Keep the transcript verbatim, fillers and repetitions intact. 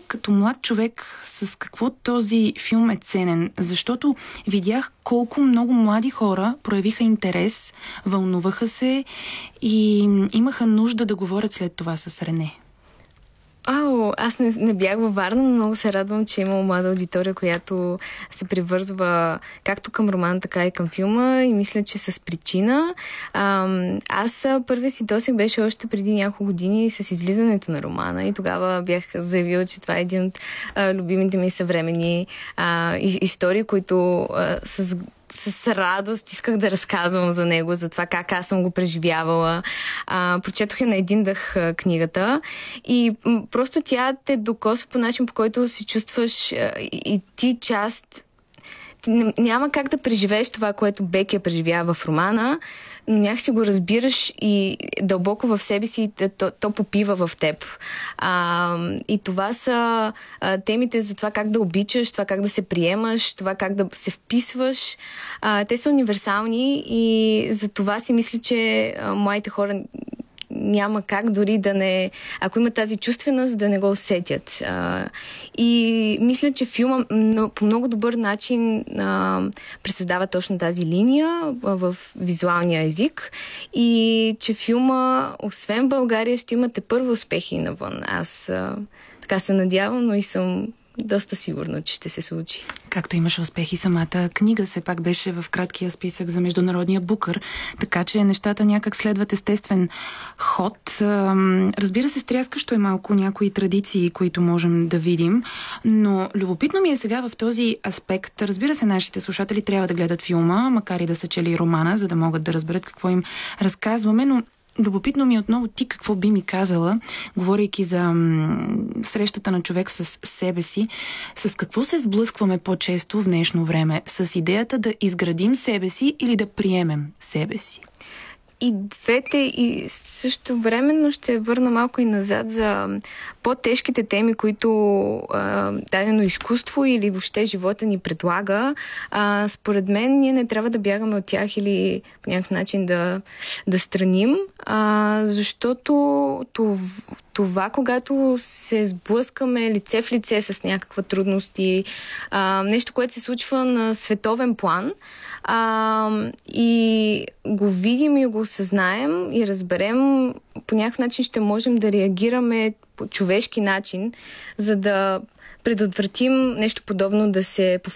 като млад човек с какво този филм е ценен? Защото видях колко много млади хора проявиха интерес, вълнуваха се и имаха нужда да говорят след това с Рене. Ау, аз не, не бях във Варна, но много се радвам, че има млада аудитория, която се привързва както към романа, така и към филма и мисля, че с причина. А, аз първият си досег беше още преди няколко години с излизането на романа и тогава бях заявила, че това е един от а, любимите ми съвременни а, истории, които а, с с радост исках да разказвам за него, за това как аз съм го преживявала. А, прочетох я на един дъх а, книгата и м- просто тя те докосва по начин, по който се чувстваш а, и, и ти част. Няма как да преживееш това, което Беки я преживява в романа, но някак си го разбираш и дълбоко в себе си то, то попива в теб. А, и това са а, темите за това как да обичаш, това как да се приемаш, това как да се вписваш. А, те са универсални и за това си мисля, че а, младите хора няма как дори да не... Ако има тази чувственост, да не го усетят. А, и мисля, че филма по много добър начин а, пресъздава точно тази линия а, в визуалния език и че филма, освен България, ще имате първо успехи навън. Аз а, така се надявам, но и съм доста сигурна, че ще се случи. Както имаше успехи, самата книга все пак беше в краткия списък за Международния Букър, така че нещата някак следват естествен ход. Разбира се, стряскащо е малко някои традиции, които можем да видим, но любопитно ми е сега в този аспект. Разбира се, нашите слушатели трябва да гледат филма, макар и да са чели романа, за да могат да разберат какво им разказваме, но любопитно ми е отново ти какво би ми казала, говорейки за м- срещата на човек с себе си, с какво се сблъскваме по-често в днешно време? С идеята да изградим себе си или да приемем себе си? И двете, и също временно ще върна малко и назад за по-тежките теми, които а, дадено изкуство или въобще живота ни предлага. А, според мен ние не трябва да бягаме от тях или по някакъв начин да, да страним, а, защото това, това, когато се сблъскаме лице в лице с някаква трудност и а, нещо, което се случва на световен план, А, и го видим и го осъзнаем и разберем, по някакъв начин ще можем да реагираме по човешки начин, за да предотвратим нещо подобно да се повтори